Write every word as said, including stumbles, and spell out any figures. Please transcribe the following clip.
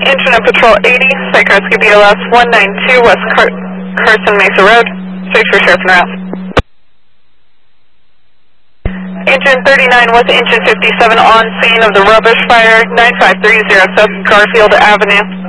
Engine and Patrol eighty, Site Rescue B L S one nine two, West Car Carson Mesa Road. Search for Sheriff and route. Engine thirty-nine with Engine fifty-seven on scene of the rubbish fire, nine five three zero South Garfield Avenue.